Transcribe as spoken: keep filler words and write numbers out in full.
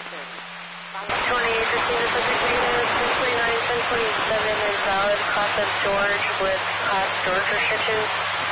twenty fifteen to subject negative, ten twenty-nine, ten twenty-seven is valid, cross up George with uh, storage restrictions.